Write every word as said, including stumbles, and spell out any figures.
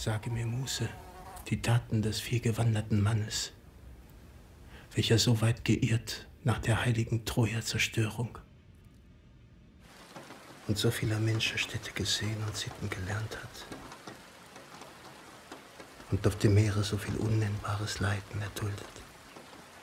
Sage mir, Muse, die Taten des vielgewanderten Mannes, welcher so weit geirrt nach der heiligen Troja-Zerstörung und so vieler Menschenstädte gesehen und Sitten gelernt hat und auf dem Meere so viel unnennbares Leiden erduldet.